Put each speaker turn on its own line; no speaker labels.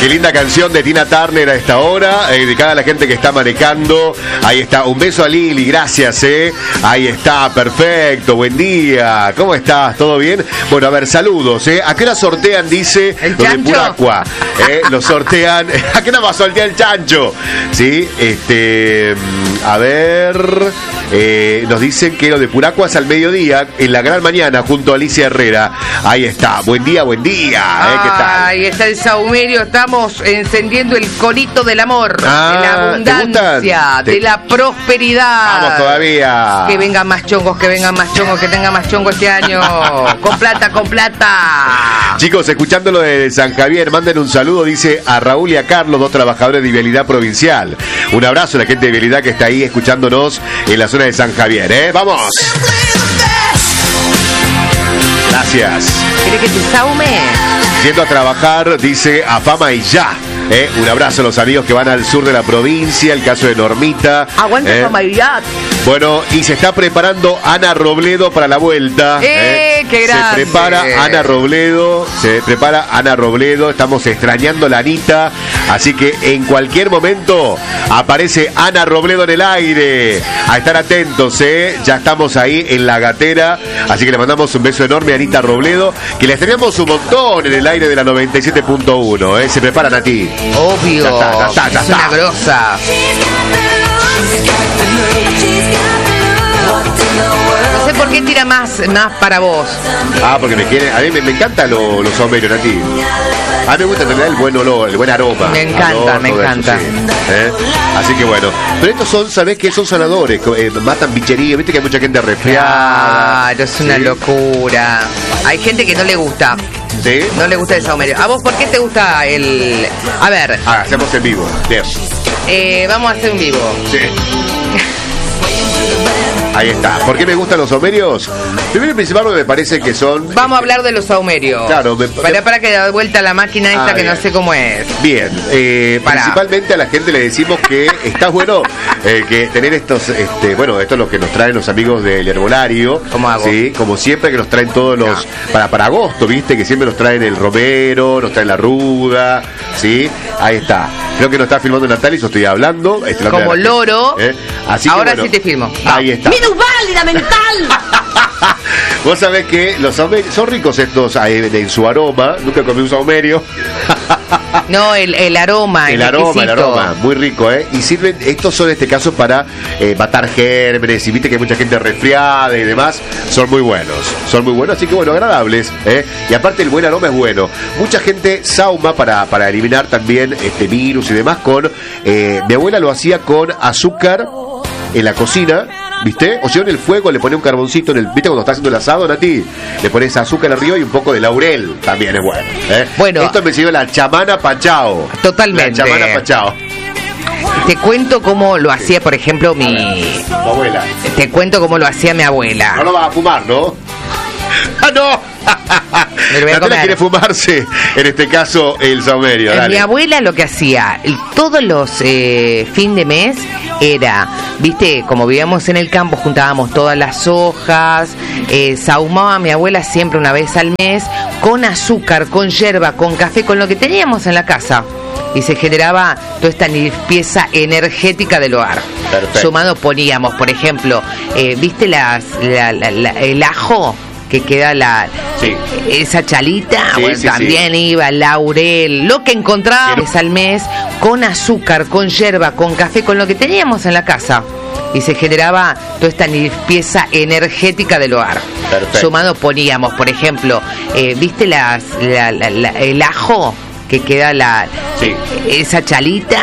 Qué linda canción de Tina Turner a esta hora, dedicada a la gente que está manejando. Ahí está, un beso a Lili, gracias, Ahí está, perfecto, buen día. ¿Cómo estás? ¿Todo bien? Bueno, a ver, saludos, ¿A qué hora sortean, dice,
el
los
chancho
de Puracua? Lo sortean. ¿A qué hora va a sortear el chancho? Sí, a ver, nos dicen que lo de Puracua es al mediodía, en la gran mañana, junto a Alicia Herrera. Ahí está, buen día, ¿qué tal?
Ahí está el saumerio, estamos encendiendo el conito del amor, de la abundancia, de la prosperidad.
Vamos todavía.
Que vengan más chongos, que tenga más chongo este año. Con plata, con plata.
Chicos, escuchándolo de San Javier, manden un saludo, dice a Raúl y a Carlos, 2 trabajadores de Vialidad Provincial. Un abrazo a la gente de Vialidad que está ahí escuchándonos en la zona de San Javier, ¡Vamos! Gracias.
¿Querés que te saume?
Yendo a trabajar, dice a Fama y ya. Un abrazo a los amigos que van al sur de la provincia, el caso de Normita.
Aguante Fama y ya.
Bueno, y se está preparando Ana Robledo para la vuelta.
¡Qué grande!
Se prepara Ana Robledo, estamos extrañando a la Anita, así que en cualquier momento aparece Ana Robledo en el aire. A estar atentos, ya estamos ahí en la gatera, así que le mandamos un beso enorme a Anita Robledo, que le extrañamos un montón en el aire de la 97.1, Se preparan a ti.
Obvio,
ya está.
Es una grosa. No sé por qué tira más para vos.
Porque me quiere. A mí me encantan los somerios, Nati. A mí me gusta tener el buen olor, el buen aroma.
Me encanta.
Eso, sí. Así que bueno. Pero estos son, ¿sabés qué? Son sanadores. Matan bichería. Viste que hay mucha gente resfriada.
Claro, es una locura. Hay gente que no le gusta.
¿Sí?
No le gusta el saumerio. ¿A vos por qué te gusta el...? A ver.
Hacemos en vivo. Bien.
Vamos a hacer un vivo.
Sí. Ahí está. ¿Por qué me gustan los saumerios? Primero y principal me parece que son...
Vamos a hablar de los saumerios.
Claro.
Para que da vuelta la máquina esta que
bien.
no sé cómo es.
Bien. Principalmente a la gente le decimos que está bueno que tener estos... bueno, esto es lo que nos traen los amigos del herbolario.
¿Cómo hago?
Sí, como siempre que nos traen todos los... Para agosto, ¿viste? Que siempre nos traen el romero, nos traen la ruda, ¿sí? Ahí está. Creo que nos está filmando Natalia y yo estoy hablando.
Como loro.
Así
ahora
que, bueno,
sí te filmo.
Ahí está.
¡Minusválida mental!
Vos sabés que los saumerios son ricos estos en su aroma. Nunca comí un saumerio.
No, el aroma.
El aroma, muy rico, Y sirven, estos son en este caso para matar gérmenes, y viste que hay mucha gente resfriada y demás, son muy buenos, así que bueno, agradables, y aparte el buen aroma es bueno. Mucha gente sauma para eliminar también virus y demás con, mi abuela lo hacía con azúcar en la cocina, ¿viste? O si en el fuego le pone un carboncito ¿viste cuando está haciendo el asado, Nati? Le pones azúcar arriba y un poco de laurel, también es bueno.
Bueno,
esto me sirvió la chamana pachao.
Totalmente.
La chamana pachao.
Te cuento cómo lo hacía, por ejemplo, mi
abuela.
Te cuento cómo lo hacía mi abuela.
No lo vas a fumar, ¿no? ¡Ah, no! Natalia quiere fumarse, en este caso, el saumerio.
Mi abuela lo que hacía, todos los fin de mes, era, viste, como vivíamos en el campo, juntábamos todas las hojas, sahumaba a mi abuela siempre una vez al mes, con azúcar, con yerba, con café, con lo que teníamos en la casa. Y se generaba toda esta limpieza energética del hogar.
Perfecto.
Sumado poníamos, por ejemplo, ¿viste el ajo? Que queda esa chalita, también iba laurel, lo que encontrábamos al mes, con azúcar, con yerba, con café, con lo que teníamos en la casa. Y se generaba toda esta limpieza energética del hogar.
Perfecto.
Sumado poníamos, por ejemplo, ¿viste el ajo? Que queda esa chalita,